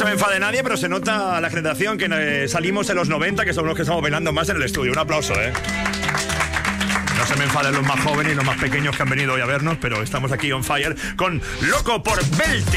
se me enfade nadie, pero se nota la generación que salimos en los 90, que somos los que estamos bailando más en el estudio. Un aplauso, ¿eh? No se me enfaden los más jóvenes y los más pequeños que han venido hoy a vernos, pero estamos aquí on fire con Loco por Verte.